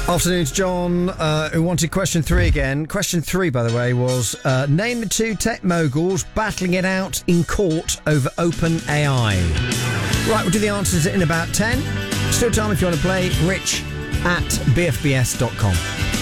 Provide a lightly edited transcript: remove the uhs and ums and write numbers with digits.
Afternoon to John, who wanted question 3 again. Question 3, by the way, was name the 2 tech moguls battling it out in court over OpenAI. Right, we'll do the answers in about 10. Still time if you want to play. Rich at bfbs.com.